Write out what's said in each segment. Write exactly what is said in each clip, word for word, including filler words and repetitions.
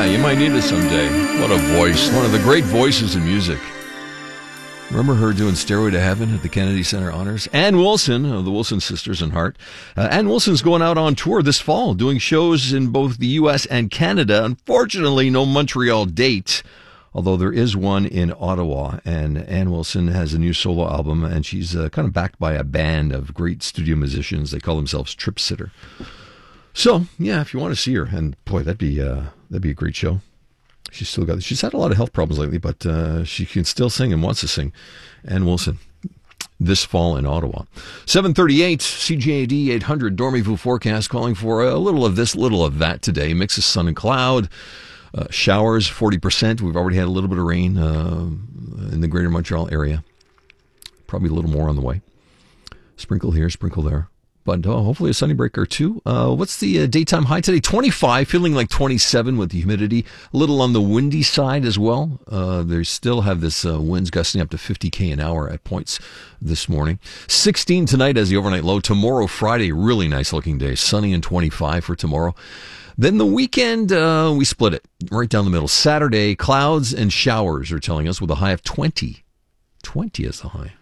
you might need it someday. What a voice. One of the great voices in music. Remember her doing Stairway to Heaven at the Kennedy Center Honors? Ann Wilson of the Wilson Sisters and Heart. Uh, Ann Wilson's going out on tour this fall, doing shows in both the U S and Canada. Unfortunately, no Montreal date, although there is one in Ottawa. And Ann Wilson has a new solo album, and she's uh, kind of backed by a band of great studio musicians. They call themselves Trip Sitter. So, yeah, if you want to see her, and boy, that'd be uh, that'd be a great show. She's still got. She's had a lot of health problems lately, but uh, she can still sing and wants to sing. Ann Wilson, this fall in Ottawa. seven thirty-eight, C J A D eight hundred Dormez-vous forecast calling for a little of this, little of that today. Mix of sun and cloud. Uh, showers, forty percent. We've already had a little bit of rain uh, in the greater Montreal area. Probably a little more on the way. Sprinkle here, sprinkle there. But oh, hopefully a sunny break or two. Uh, what's the uh, daytime high today? twenty-five, feeling like twenty-seven with the humidity. A little on the windy side as well. Uh, they still have this uh, winds gusting up to fifty K an hour at points this morning. sixteen tonight as the overnight low. Tomorrow, Friday, really nice looking day. Sunny and twenty-five for tomorrow. Then the weekend, uh, we split it right down the middle. Saturday, clouds and showers are telling us with a high of twenty. twenty is the high.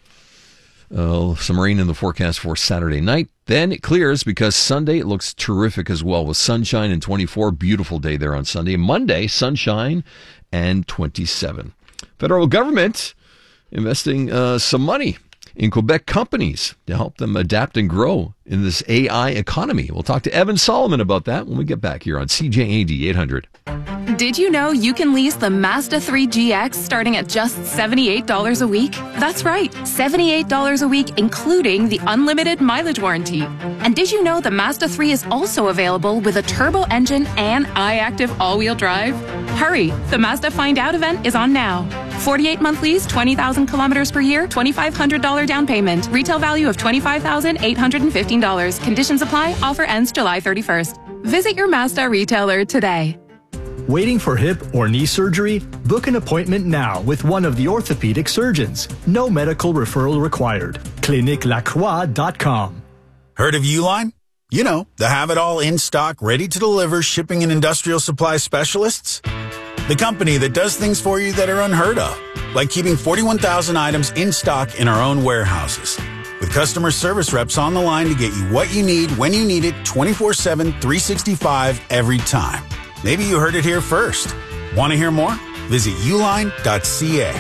Uh, some rain in the forecast for Saturday night. Then it clears because Sunday it looks terrific as well with sunshine and twenty-four. Beautiful day there on Sunday. Monday, sunshine and twenty-seven. Federal government investing uh, some money in Quebec companies to help them adapt and grow in this A I economy. We'll talk to Evan Solomon about that when we get back here on C J A D eight hundred. Did you know you can lease the Mazda three G X starting at just seventy-eight dollars a week? That's right, seventy-eight dollars a week, including the unlimited mileage warranty. And did you know the Mazda three is also available with a turbo engine and iActive all-wheel drive? Hurry, the Mazda Find Out event is on now. forty-eight month lease, twenty thousand kilometers per year, twenty-five hundred dollars down payment. Retail value of twenty-five thousand eight hundred fifteen dollars. Conditions apply. Offer ends July thirty-first. Visit your Mazda retailer today. Waiting for hip or knee surgery? Book an appointment now with one of the orthopedic surgeons. No medical referral required. clinique lacroix dot com. Heard of Uline? You know, the have-it-all in-stock, ready-to-deliver shipping and industrial supply specialists. The company that does things for you that are unheard of, like keeping forty-one thousand items in stock in our own warehouses. With customer service reps on the line to get you what you need, when you need it, twenty-four seven, three sixty-five, every time. Maybe you heard it here first. Want to hear more? Visit uline dot c a.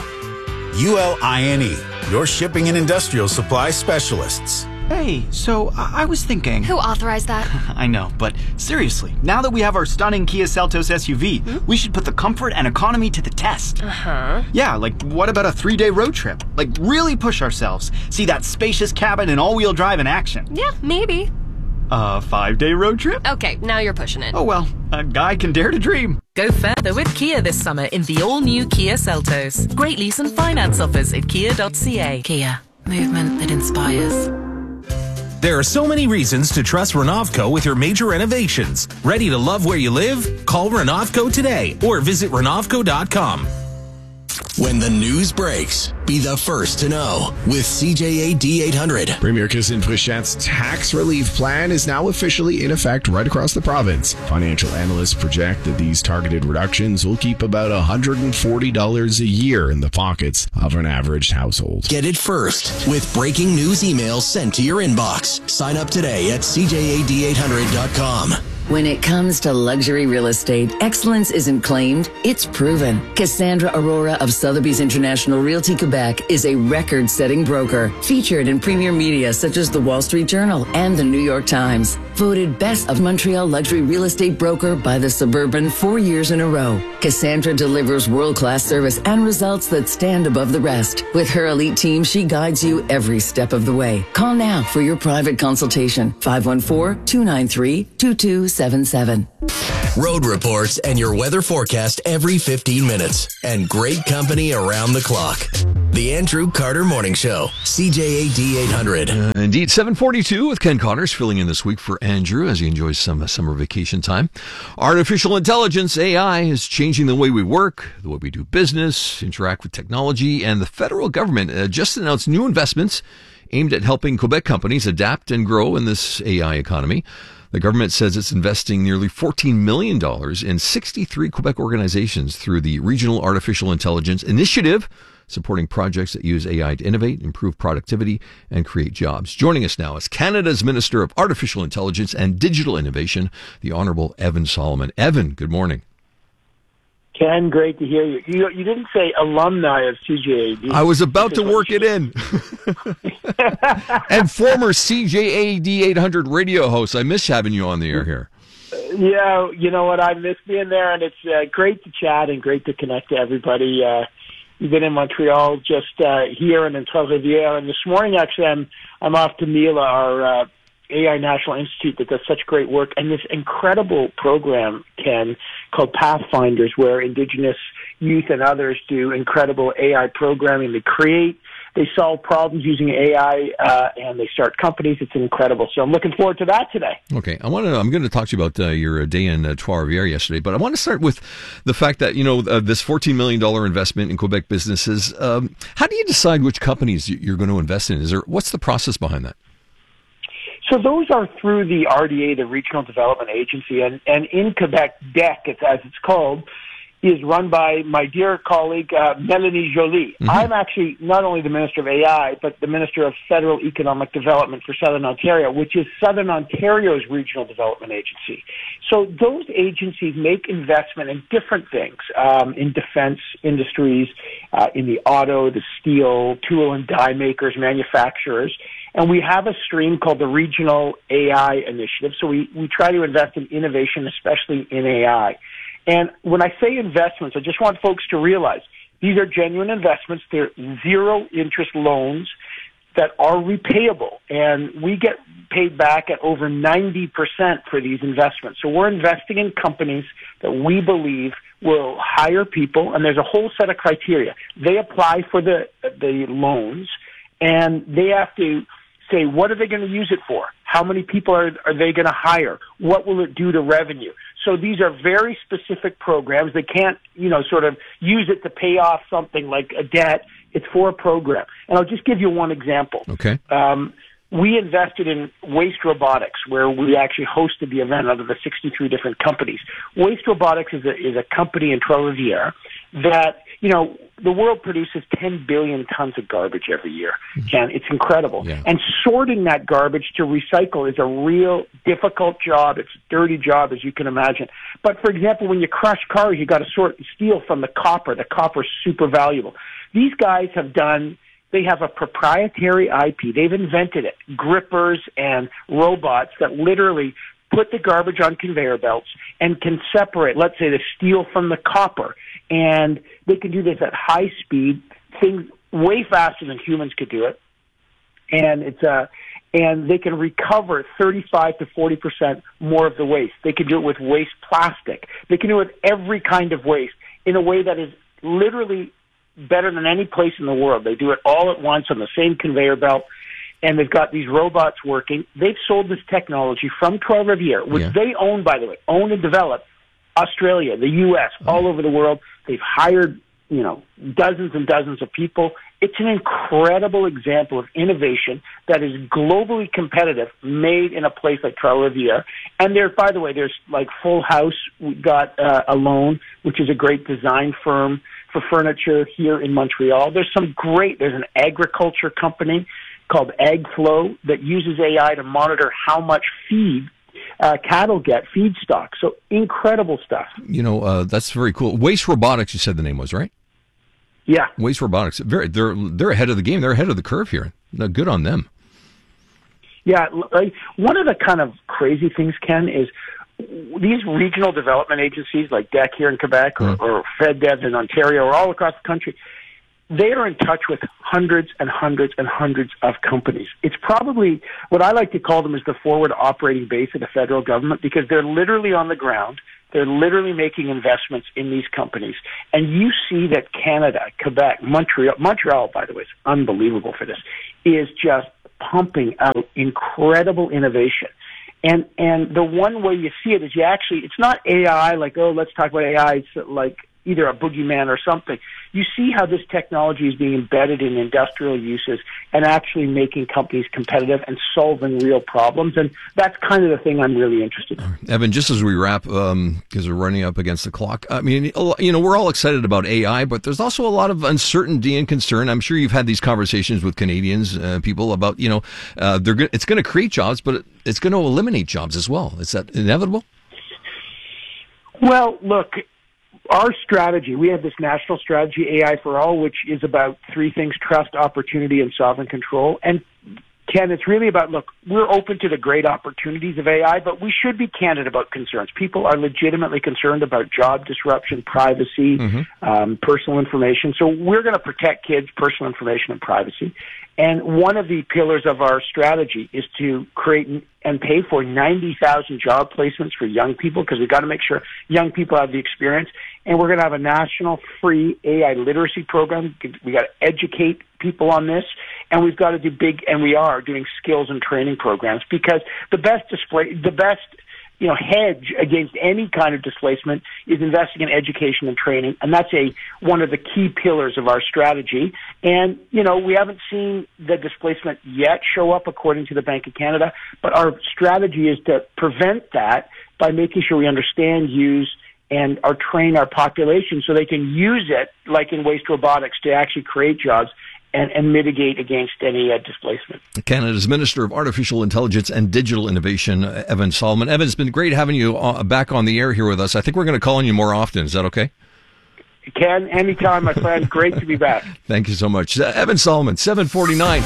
U L I N E, your shipping and industrial supply specialists. Hey, so I, I was thinking... Who authorized that? I know, but seriously, now that we have our stunning Kia Seltos S U V, hmm? we should put the comfort and economy to the test. Uh-huh. Yeah, like what about a three-day road trip? Like really push ourselves. See that spacious cabin and all-wheel drive in action. Yeah, maybe. A five-day road trip? Okay, now you're pushing it. Oh well, a guy can dare to dream. Go further with Kia this summer in the all-new Kia Seltos. Great lease and finance offers at kia dot c a. Kia, movement that inspires. There are so many reasons to trust Renovco with your major renovations. Ready to love where you live? Call Renovco today or visit renovco dot com. When the news breaks, be the first to know with C J A D eight hundred. Premier Christine Frichette's tax relief plan is now officially in effect right across the province. Financial analysts project that these targeted reductions will keep about one hundred forty dollars a year in the pockets of an average household. Get it first with breaking news emails sent to your inbox. Sign up today at C J A D eight hundred dot com. When it comes to luxury real estate, excellence isn't claimed, it's proven. Cassandra Aurora of Sotheby's International Realty Quebec is a record-setting broker, featured in premier media such as the Wall Street Journal and the New York Times. Voted Best of Montreal Luxury Real Estate Broker by the Suburban four years in a row. Cassandra delivers world-class service and results that stand above the rest. With her elite team, she guides you every step of the way. Call now for your private consultation. five one four, two nine three, two two seven seven. Road reports and your weather forecast every fifteen minutes. And great company around the clock. The Andrew Carter Morning Show, C J A D eight hundred. Uh, indeed, seven forty-two with Ken Connors filling in this week for Andrew as he enjoys some uh, summer vacation time. Artificial intelligence, A I, is changing the way we work, the way we do business, interact with technology, and the federal government uh, just announced new investments aimed at helping Quebec companies adapt and grow in this A I economy. The government says it's investing nearly fourteen million dollars in sixty-three Quebec organizations through the Regional Artificial Intelligence Initiative, supporting projects that use A I to innovate, improve productivity, and create jobs. Joining us now is Canada's Minister of Artificial Intelligence and Digital Innovation, the Honourable Evan Solomon. Evan, good morning. Ken, great to hear you. You, you didn't say alumni of C J A D. I was about to work it in. And former C J A D eight hundred radio host. I miss having you on the air here. Yeah, you know what? I miss being there, and it's uh, great to chat and great to connect to everybody. Uh, you've been in Montreal, just uh, here and in Trois-Rivières. And this morning, actually, I'm, I'm off to Mila, our uh, A I National Institute that does such great work, and this incredible program, Ken, called Pathfinders, where Indigenous youth and others do incredible A I programming. They create, they solve problems using A I, uh, and they start companies. It's incredible. So I'm looking forward to that today. Okay, I want to. I'm going to talk to you about uh, your day in uh, Trois-Rivières yesterday, but I want to start with the fact that you know uh, this fourteen million dollars investment in Quebec businesses. Um, how do you decide which companies you're going to invest in? Is there what's the process behind that? So those are through the R D A, the Regional Development Agency, and, and in Quebec, D E C, as it's called, is run by my dear colleague, uh, Melanie Joly. Mm-hmm. I'm actually not only the Minister of A I, but the Minister of Federal Economic Development for Southern Ontario, which is Southern Ontario's Regional Development Agency. So those agencies make investment in different things, um, in defense industries, uh, in the auto, the steel, tool and die makers, manufacturers. And we have a stream called the Regional A I Initiative. So we, we try to invest in innovation, especially in A I. And when I say investments, I just want folks to realize these are genuine investments. They're zero interest loans that are repayable. And we get paid back at over ninety percent for these investments. So we're investing in companies that we believe will hire people. And there's a whole set of criteria. They apply for the, the loans, and they have to say, what are they going to use it for? How many people are, are they going to hire? What will it do to revenue? So these are very specific programs. They can't, you know, sort of use it to pay off something like a debt. It's for a program. And I'll just give you one example. Okay. Um, we invested in Waste Robotics, where we actually hosted the event out of the sixty-three different companies. Waste Robotics is a, is a company in Trois-Rivières that, you know, the world produces ten billion tons of garbage every year. Ken, it's incredible. Yeah. And sorting that garbage to recycle is a real difficult job. It's a dirty job, as you can imagine. But, for example, when you crush cars, you got to sort steel from the copper. The copper is super valuable. These guys have done... They have a proprietary I P. They've invented it. Grippers and robots that literally put the garbage on conveyor belts and can separate, let's say, the steel from the copper. And they can do this at high speed, things way faster than humans could do it. And it's uh, and they can recover thirty-five to forty percent more of the waste. They can do it with waste plastic. They can do it with every kind of waste in a way that is literally better than any place in the world. They do it all at once on the same conveyor belt, and they've got these robots working. They've sold this technology from Trois-Rivières, which yeah. they own, by the way, own and develop, Australia, the U S, oh. all over the world. They've hired, you know, dozens and dozens of people. It's an incredible example of innovation that is globally competitive, made in a place like Trois-Rivières. And there, by the way, there's like Full House. We got uh, a loan, which is a great design firm for furniture here in Montreal. There's some great, there's an agriculture company called AgFlow that uses A I to monitor how much feed uh, cattle get, feedstock. So incredible stuff. You know, uh, that's very cool. Waste Robotics, you said the name was, right? Yeah. Waste Robotics. Very, they're, they're ahead of the game. They're ahead of the curve here. Good on them. Yeah. Like, one of the kind of crazy things, Ken, is these regional development agencies like D E C here in Quebec or, mm-hmm. or FedDev in Ontario or all across the country, they are in touch with hundreds and hundreds and hundreds of companies. It's probably what I like to call them is the forward operating base of the federal government, because they're literally on the ground. They're literally making investments in these companies. And you see that Canada, Quebec, Montreal, Montreal, by the way, is unbelievable for this, is just pumping out incredible innovation. And and the one way you see it is you actually, it's not A I, like, oh, let's talk about A I. It's like either a boogeyman or something. You see how this technology is being embedded in industrial uses and actually making companies competitive and solving real problems. And that's kind of the thing I'm really interested in. Evan, just as we wrap, um, because we're running up against the clock, I mean, you know, we're all excited about A I, but there's also a lot of uncertainty and concern. I'm sure you've had these conversations with Canadians, uh, people about, you know, uh, they're go- it's going to create jobs, but it's going to eliminate jobs as well. Is that inevitable? Well, look, our strategy, we have this national strategy, A I for All, which is about three things: trust, opportunity, and sovereign control. And Ken, it's really about, look, we're open to the great opportunities of A I, but we should be candid about concerns. People are legitimately concerned about job disruption, privacy, mm-hmm. um, personal information. So we're going to protect kids' personal information and privacy. And one of the pillars of our strategy is to create and pay for ninety thousand job placements for young people, because we've got to make sure young people have the experience. And we're going to have a national free A I literacy program. We've got to educate people on this. And we've got to do big, and we are doing skills and training programs, because the best display, the best, you know, hedge against any kind of displacement is investing in education and training. And that's a, one of the key pillars of our strategy. And, you know, we haven't seen the displacement yet show up according to the Bank of Canada, but our strategy is to prevent that by making sure we understand, use, and our train our population so they can use it, like in waste robotics, to actually create jobs and, and mitigate against any uh, displacement. Canada's Minister of Artificial Intelligence and Digital Innovation, Evan Solomon. Evan, it's been great having you uh, back on the air here with us. I think we're going to call on you more often. Is that okay? Ken, anytime, my friend. Great to be back. Thank you so much. Uh, Evan Solomon, seven forty-nine.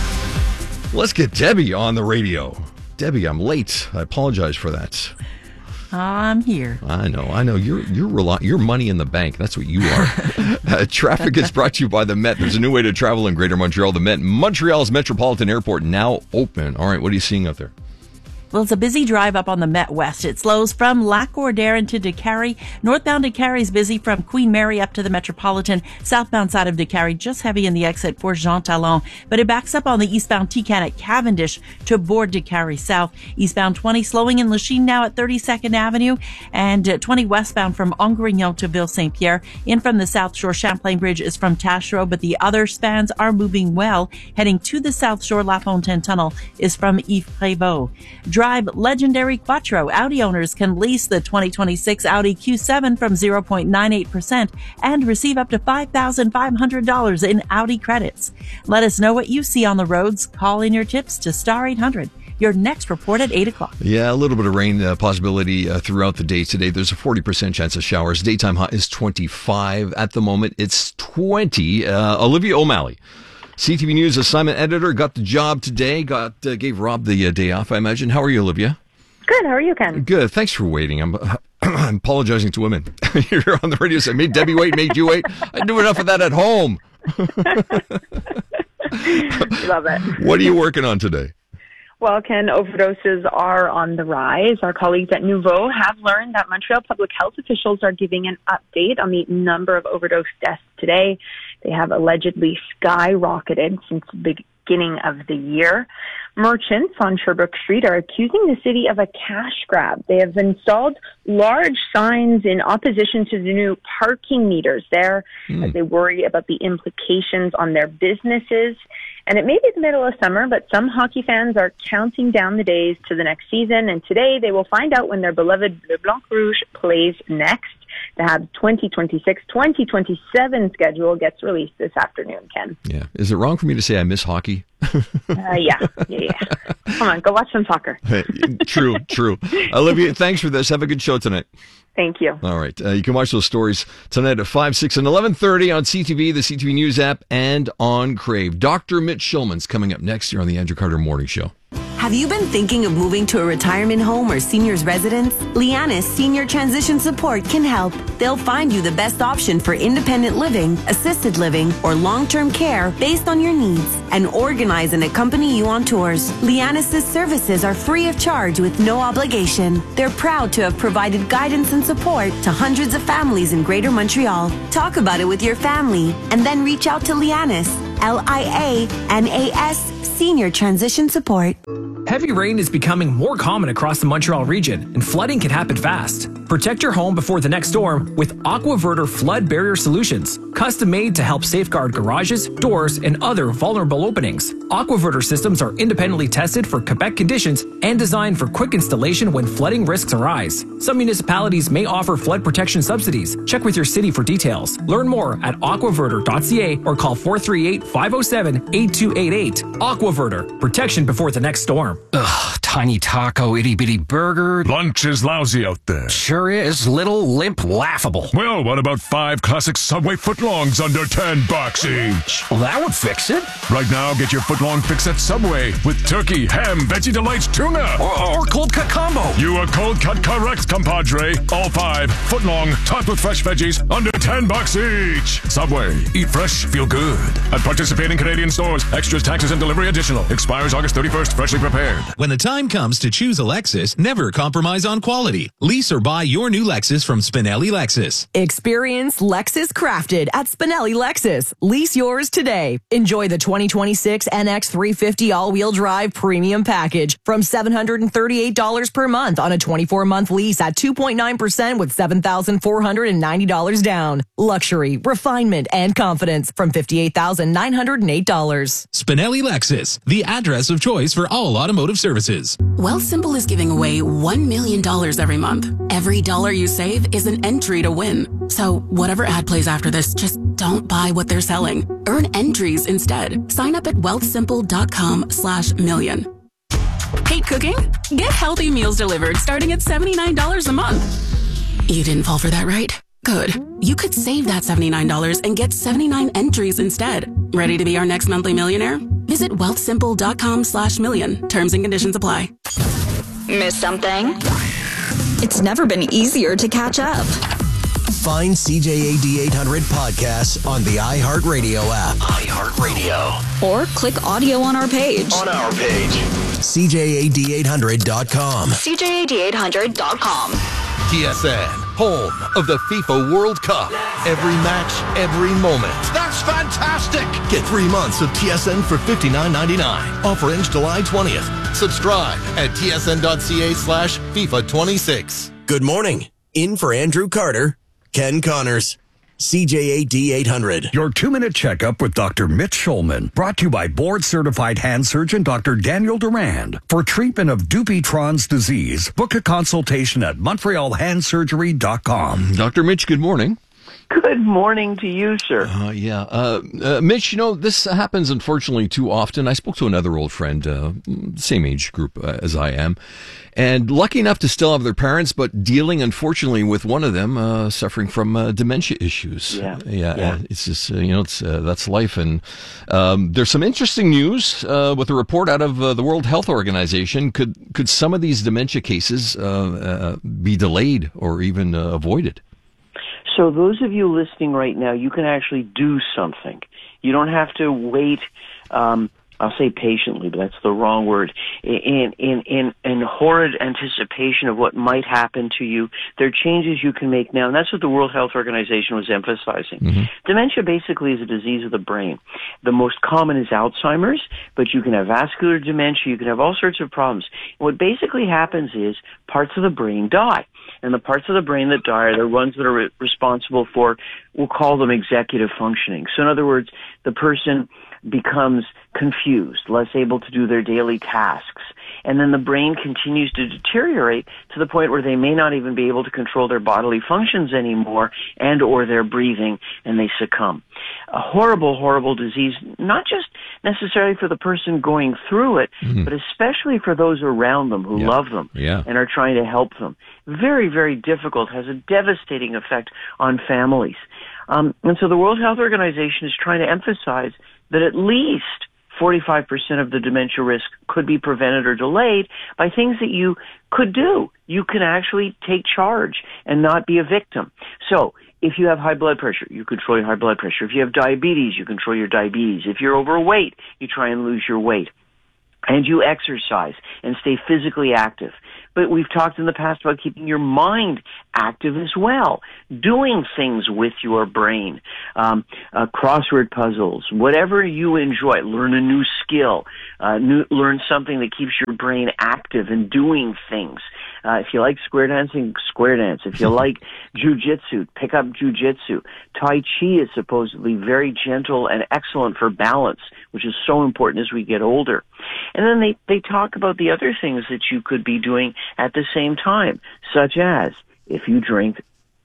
Let's get Debbie on the radio. Debbie, I'm late. I apologize for that. I'm here. I know, I know. You're you're rely- you're money in the bank. That's what you are. uh, traffic is brought to you by the Met. There's a new way to travel in Greater Montreal. The Met, Montreal's Metropolitan Airport, now open. All right, what are you seeing out there? Well, it's a busy drive up on the Met West. It slows from Lac-Ordère to Décarie. Northbound Décarie is busy from Queen Mary up to the Metropolitan. Southbound side of Décarie, just heavy in the exit for Jean Talon. But it backs up on the eastbound T-Can at Cavendish to board Décarie South. Eastbound twenty slowing in Lachine now at thirty-second Avenue. And twenty westbound from Angrignon to Ville-Saint-Pierre. In from the South Shore, Champlain Bridge is from Taschereau, but the other spans are moving well. Heading to the South Shore, La Fontaine Tunnel is from Yves Prévost. Drive legendary Quattro. Audi owners can lease the twenty twenty-six Audi Q seven from zero point nine eight percent and receive up to five thousand five hundred dollars in Audi credits. Let us know what you see on the roads. Call in your tips to star eight hundred. Your next report at eight o'clock. Yeah, a little bit of rain uh, possibility uh, throughout the day today. There's a forty percent chance of showers. Daytime high is twenty-five. At the moment, it's twenty. Uh, Olivia O'Malley, C T V News assignment editor, got the job today. Got uh, gave Rob the uh, day off, I imagine. How are you, Olivia? Good. How are you, Ken? Good. Thanks for waiting. I'm uh, I'm apologizing to women. You're on the radio saying, made Debbie wait, made you wait. I do enough of that at home. Love it. What are you working on today? Well, Ken, overdoses are on the rise. Our colleagues at Nouveau have learned that Montreal public health officials are giving an update on the number of overdose deaths today. They have allegedly skyrocketed since the beginning of the year. Merchants on Sherbrooke Street are accusing the city of a cash grab. They have installed large signs in opposition to the new parking meters there mm. as they worry about the implications on their businesses. And it may be the middle of summer, but some hockey fans are counting down the days to the next season. And today they will find out when their beloved Bleu Blanc Rouge plays next. The Habs twenty twenty-six twenty twenty-seven schedule gets released this afternoon, Ken. Yeah. Is it wrong for me to say I miss hockey? uh, yeah. yeah, yeah. Come on, go watch some soccer. True, true. Olivia, thanks for this. Have a good show tonight. Thank you. All right. Uh, you can watch those stories tonight at five, six, and eleven thirty on C T V, the C T V News app, and on Crave. Doctor Mitch Schulman's coming up next here on the Andrew Carter Morning Show. Have you been thinking of moving to a retirement home or senior's residence? Lianis Senior Transition Support can help. They'll find you the best option for independent living, assisted living, or long-term care based on your needs and organize and accompany you on tours. Lianis' services are free of charge with no obligation. They're proud to have provided guidance and support to hundreds of families in Greater Montreal. Talk about it with your family and then reach out to Lianis, L I A N A S Senior Transition Support. Heavy rain is becoming more common across the Montreal region, and flooding can happen fast. Protect your home before the next storm with AquaVerter Flood Barrier Solutions, custom made to help safeguard garages, doors, and other vulnerable openings. AquaVerter systems are independently tested for Quebec conditions and designed for quick installation when flooding risks arise. Some municipalities may offer flood protection subsidies. Check with your city for details. Learn more at aquaverter dot c a or call four three eight, five oh seven, eight two eight eight. AquaVerter, protection before the next storm. Ugh, tiny taco, itty bitty burger. Lunch is lousy out there. Sure is. Little, limp, laughable. Well, what about five classic Subway footlongs under ten bucks each? Well, that would fix it. Right now, get your footlong fix at Subway with turkey, ham, veggie delights, tuna. Or, or cold cut combo. You are cold cut correct, compadre. All five footlong, topped with fresh veggies, under ten bucks each. Subway. Eat fresh, feel good. At participating Canadian stores, extras, taxes, and delivery additional. Expires August thirty-first, freshly prepared. When the time comes to choose a Lexus, never compromise on quality. Lease or buy your new Lexus from Spinelli Lexus. Experience Lexus crafted at Spinelli Lexus. Lease yours today. Enjoy the twenty twenty-six N X three fifty all-wheel drive premium package from seven hundred thirty-eight dollars per month on a twenty-four month lease at two point nine percent with seven thousand four hundred ninety dollars down. Luxury, refinement, and confidence from fifty-eight thousand nine hundred eight dollars. Spinelli Lexus, the address of choice for all automotive services. Wealthsimple is giving away one million dollars every month. Every dollar you save is an entry to win. So whatever ad plays after this, just don't buy what they're selling. Earn entries instead. Sign up at wealthsimple.com slash million. Hate cooking? Get healthy meals delivered starting at seventy-nine dollars a month. You didn't fall for that, right? Good. You could save that seventy-nine dollars and get seventy-nine entries instead. Ready to be our next monthly millionaire? Visit wealthsimple.com slash million. Terms and conditions apply. Miss something? It's never been easier to catch up. Find C J A D eight hundred podcasts on the iHeartRadio app. iHeartRadio. Or click audio on our page. On our page. C J A D eight hundred dot com. C J A D eight hundred dot com. T S N, home of the FIFA World Cup. Every match, every moment. That's fantastic! Get three months of T S N for fifty-nine ninety-nine. Offer ends July twentieth. Subscribe at tsn.ca slash FIFA 26. Good morning. In for Andrew Carter, Ken Connors. C J A D eight hundred. Your two-minute checkup with Doctor Mitch Schulman, brought to you by board-certified hand surgeon Doctor Daniel Durand. For treatment of Dupuytren's disease, book a consultation at montreal hand surgery dot com. Doctor Mitch, good morning. Good morning to you, sir. Uh, yeah. Uh, uh, Mitch, you know, this happens unfortunately too often. I spoke to another old friend, uh, same age group uh, as I am, and lucky enough to still have their parents, but dealing, unfortunately, with one of them uh, suffering from uh, dementia issues. Yeah. Yeah. yeah. Uh, it's just, uh, you know, it's uh, that's life. And um, there's some interesting news uh, with a report out of uh, the World Health Organization. Could, could some of these dementia cases uh, uh, be delayed or even uh, avoided? So those of you listening right now, you can actually do something. You don't have to wait, um, I'll say patiently, but that's the wrong word, in, in, in, in horrid anticipation of what might happen to you. There are changes you can make now, and that's what the World Health Organization was emphasizing. Mm-hmm. Dementia basically is a disease of the brain. The most common is Alzheimer's, but you can have vascular dementia, you can have all sorts of problems. And what basically happens is parts of the brain die. And the parts of the brain that die are the ones that are re- responsible for, we'll call them executive functioning. So in other words, the person becomes confused, less able to do their daily tasks. And then the brain continues to deteriorate to the point where they may not even be able to control their bodily functions anymore and or their breathing, and they succumb. A horrible, horrible disease, not just necessarily for the person going through it, mm-hmm. but especially for those around them who yeah. love them yeah. and are trying to help them. Very, very difficult, has a devastating effect on families. Um, and so the World Health Organization is trying to emphasize that at least forty-five percent of the dementia risk could be prevented or delayed by things that you could do. You can actually take charge and not be a victim. So if you have high blood pressure, you control your high blood pressure. If you have diabetes, you control your diabetes. If you're overweight, you try and lose your weight. And you exercise and stay physically active. But we've talked in the past about keeping your mind active as well, doing things with your brain, um, uh, crossword puzzles, whatever you enjoy. Learn a new skill, uh, new, learn something that keeps your brain active and doing things. Uh, if you like square dancing, square dance. If you like jujitsu, pick up jujitsu. Tai Chi is supposedly very gentle and excellent for balance, which is so important as we get older. And then they, they talk about the other things that you could be doing at the same time, such as if you drink,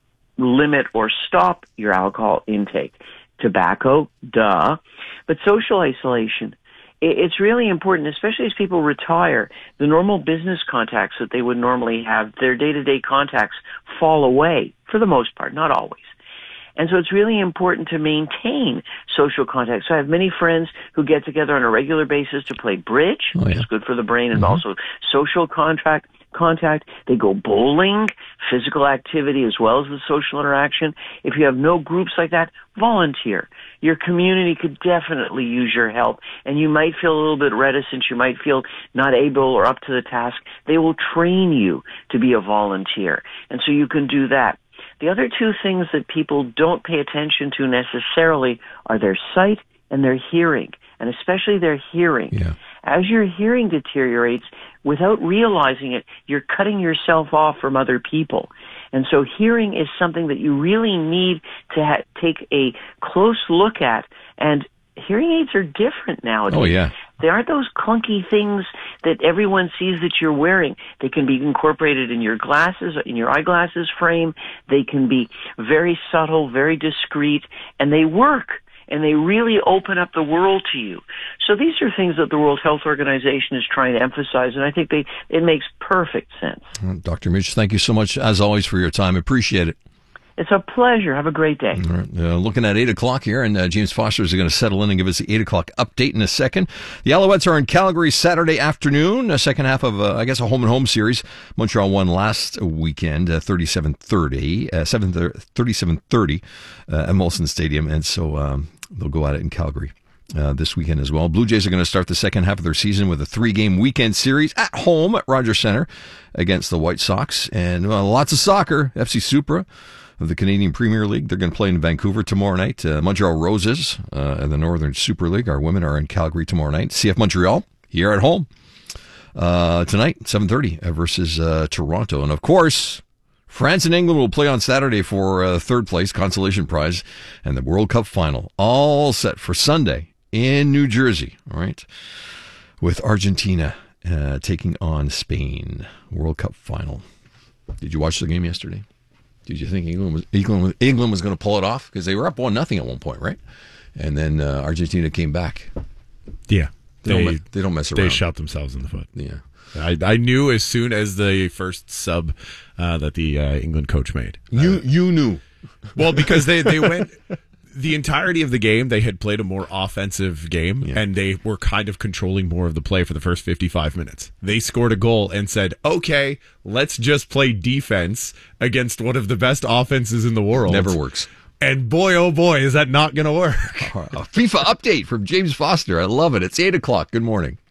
limit or stop your alcohol intake. Tobacco, duh. But social isolation. It's really important, especially as people retire. The normal business contacts that they would normally have, their day-to-day contacts fall away, for the most part, not always. And so it's really important to maintain social contact. So I have many friends who get together on a regular basis to play bridge, oh, yeah. which is good for the brain, and mm-hmm. also social contact. Contact. They go bowling, physical activity as well as the social interaction. If you have no groups like that, volunteer. Your community could definitely use your help, and you might feel a little bit reticent. You might feel not able or up to the task. They will train you to be a volunteer, and so you can do that. The other two things that people don't pay attention to necessarily are their sight and their hearing, and especially their hearing. Yeah. As your hearing deteriorates, without realizing it, you're cutting yourself off from other people. And so hearing is something that you really need to ha- take a close look at. And hearing aids are different nowadays. Oh, yeah. They aren't those clunky things that everyone sees that you're wearing. They can be incorporated in your glasses, in your eyeglasses frame. They can be very subtle, very discreet, and they work. And they really open up the world to you. So these are things that the World Health Organization is trying to emphasize, and I think they it makes perfect sense. Doctor Mitch, thank you so much, as always, for your time. Appreciate it. It's a pleasure. Have a great day. All right. Uh, looking at eight o'clock here, and uh, James Foster is going to settle in and give us the eight o'clock update in a second. The Alouettes are in Calgary Saturday afternoon, a second half of, uh, I guess, a home-and-home series. Montreal won last weekend, uh, thirty-seven thirty, uh, thirty-seven thirty uh, at Molson Stadium, and so um, they'll go at it in Calgary uh, this weekend as well. Blue Jays are going to start the second half of their season with a three-game weekend series at home at Rogers Centre against the White Sox, and well, lots of soccer. F C Supra of the Canadian Premier League. They're going to play in Vancouver tomorrow night. Uh, Montreal Roses uh, in the Northern Super League. Our women are in Calgary tomorrow night. C F Montreal here at home uh, tonight, seven thirty versus uh, Toronto. And of course, France and England will play on Saturday for uh, third place, consolation prize, and the World Cup final. All set for Sunday in New Jersey, all right, with Argentina uh, taking on Spain. World Cup final. Did you watch the game yesterday? Did you think England was England, England was going to pull it off? Because they were up one nothing at one point, right? And then uh, Argentina came back. Yeah, they, they don't they don't mess around. They shot themselves in the foot. Yeah, I, I knew as soon as the first sub uh, that the uh, England coach made. You uh, you knew. Well, because they they went. The entirety of the game, they had played a more offensive game, yeah. and they were kind of controlling more of the play for the first fifty-five minutes. They scored a goal and said, okay, let's just play defense against one of the best offenses in the world. Never works. And boy, oh boy, is that not going to work. A FIFA update from James Foster. I love it. It's eight o'clock. Good morning.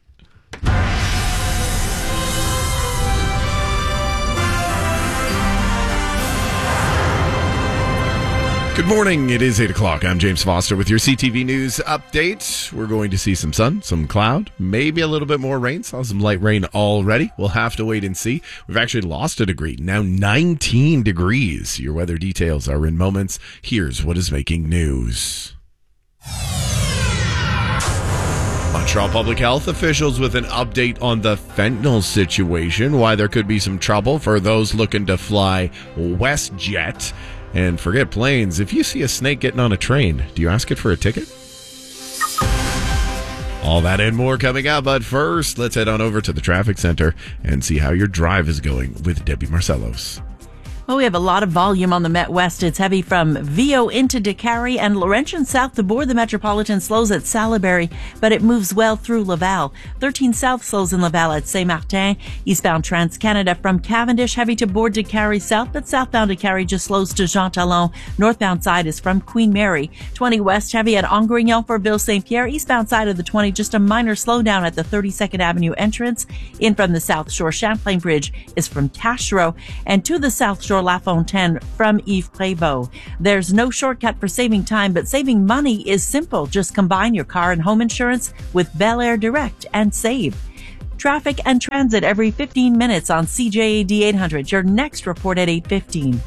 Good morning. It is eight o'clock. I'm James Foster with your C T V News update. We're going to see some sun, some cloud, maybe a little bit more rain. Saw some light rain already. We'll have to wait and see. We've actually lost a degree. Now nineteen degrees. Your weather details are in moments. Here's what is making news. Montreal Public Health officials with an update on the fentanyl situation, why there could be some trouble for those looking to fly WestJet. And forget planes. If you see a snake getting on a train, do you ask it for a ticket? All that and more coming up. But first, let's head on over to the traffic center and see how your drive is going with Debbie Marcellos. Well, we have a lot of volume on the Met West. It's heavy from Viau into DeCarry and Laurentian south to board the Metropolitan slows at Salaberry, but it moves well through Laval. thirteen South slows in Laval at Saint-Martin. Eastbound Trans-Canada from Cavendish, heavy to board DeCarry south, but southbound DeCarry just slows to Jean Talon. Northbound side is from Queen Mary. twenty West, heavy at Angrignon for Ville-Saint-Pierre. Eastbound side of the twenty, just a minor slowdown at the thirty-second Avenue entrance. In from the South Shore, Champlain Bridge is from Taschereau, and to the South Shore, La Fontaine from Yves Prévost. There's no shortcut for saving time, but saving money is simple. Just combine your car and home insurance with Bel Air Direct and save. Traffic and transit every fifteen minutes on C J A D eight hundred. Your next report at eight fifteen.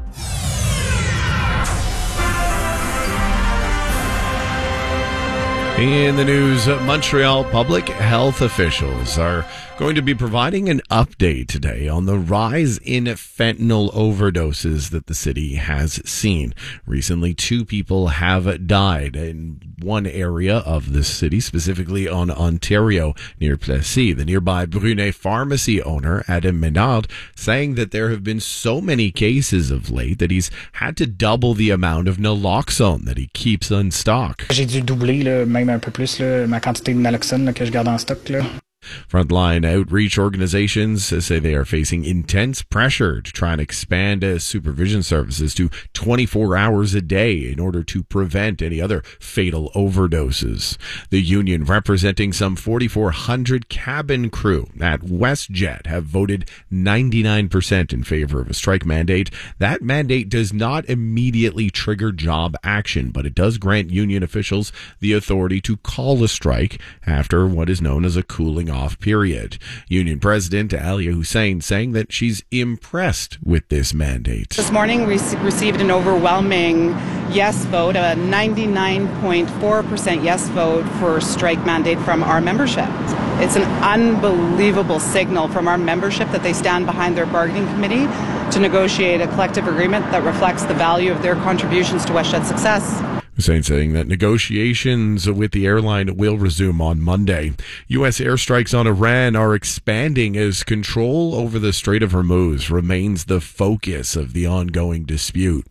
In the news, Montreal public health officials are going to be providing an update today on the rise in fentanyl overdoses that the city has seen. Recently, two people have died in one area of the city, specifically on Ontario near Plessis. The nearby Brunet pharmacy owner, Adam Menard, saying that there have been so many cases of late that he's had to double the amount of naloxone that he keeps in stock. J'ai dû doubler, là, même un peu plus, là, ma quantité de naloxone là, que je garde en stock, là. Frontline outreach organizations say they are facing intense pressure to try and expand uh, supervision services to twenty-four hours a day in order to prevent any other fatal overdoses. The union representing some forty-four hundred cabin crew at WestJet have voted ninety-nine percent in favor of a strike mandate. That mandate does not immediately trigger job action, but it does grant union officials the authority to call a strike after what is known as a cooling off period. Union President Alia Hussein saying that she's impressed with this mandate. This morning we received an overwhelming yes vote, a ninety-nine point four percent yes vote for strike mandate from our membership. It's an unbelievable signal from our membership that they stand behind their bargaining committee to negotiate a collective agreement that reflects the value of their contributions to WestJet's success. Hussein saying that negotiations with the airline will resume on Monday. U S airstrikes on Iran are expanding as control over the Strait of Hormuz remains the focus of the ongoing dispute.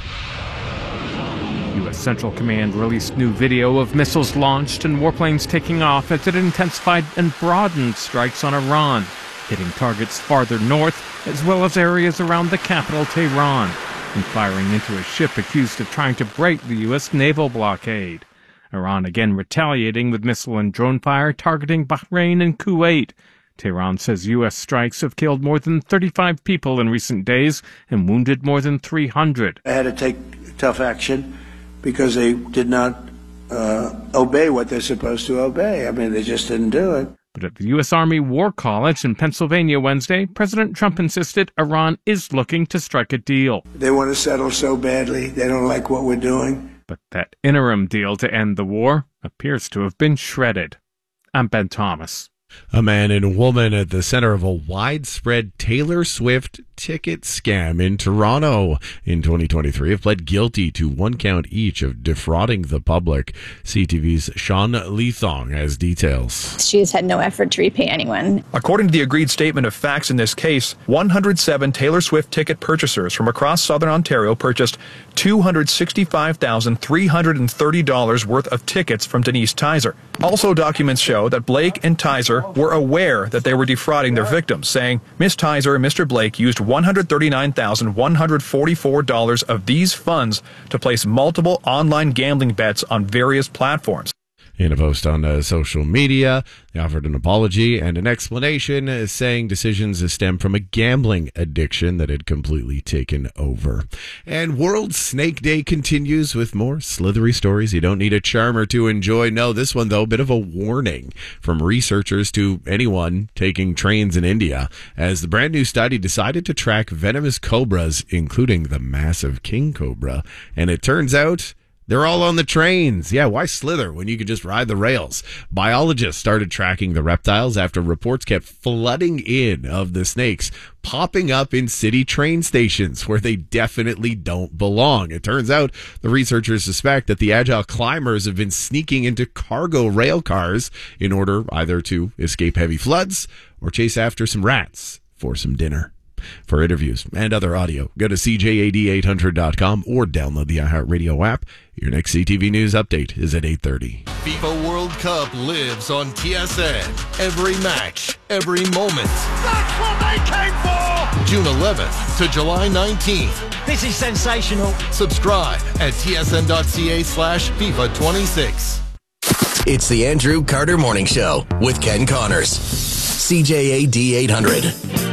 U S Central Command released new video of missiles launched and warplanes taking off as it intensified and broadened strikes on Iran, hitting targets farther north as well as areas around the capital, Tehran, and firing into a ship accused of trying to break the U S naval blockade. Iran again retaliating with missile and drone fire targeting Bahrain and Kuwait. Tehran says U S strikes have killed more than thirty-five people in recent days and wounded more than three hundred. They had to take tough action because they did not uh, obey what they're supposed to obey. I mean, they just didn't do it. But at the U S Army War College in Pennsylvania Wednesday, President Trump insisted Iran is looking to strike a deal. They want to settle so badly. They don't like what we're doing. But that interim deal to end the war appears to have been shredded. I'm Ben Thomas. A man and woman at the center of a widespread Taylor Swift ticket scam in Toronto in twenty twenty-three have pled guilty to one count each of defrauding the public. C T V's Sean Leathong has details. She has had no effort to repay anyone. According to the agreed statement of facts in this case, one hundred seven Taylor Swift ticket purchasers from across southern Ontario purchased two hundred sixty-five thousand three hundred thirty dollars worth of tickets from Denise Tizer. Also, documents show that Blake and Tizer were aware that they were defrauding their victims, saying Miss Tizer and Mister Blake used one hundred thirty-nine thousand one hundred forty-four dollars of these funds to place multiple online gambling bets on various platforms. In a post on uh, social media, they offered an apology and an explanation, uh, saying decisions stem from a gambling addiction that had completely taken over. And World Snake Day continues with more slithery stories you don't need a charmer to enjoy. No, this one, though, a bit of a warning from researchers to anyone taking trains in India, as the brand new study decided to track venomous cobras, including the massive king cobra. And it turns out they're all on the trains. Yeah, why slither when you could just ride the rails? Biologists started tracking the reptiles after reports kept flooding in of the snakes popping up in city train stations where they definitely don't belong. It turns out the researchers suspect that the agile climbers have been sneaking into cargo rail cars in order either to escape heavy floods or chase after some rats for some dinner. for interviews and other audio. Go to C J A D eight hundred dot com or download the iHeartRadio app. Your next C T V News update is at eight thirty. FIFA World Cup lives on T S N. Every match, every moment. That's what they came for! June eleventh to July nineteenth. This is sensational. Subscribe at tsn.ca slash FIFA 26. It's the Andrew Carter Morning Show with Ken Connors. C J A D eight hundred.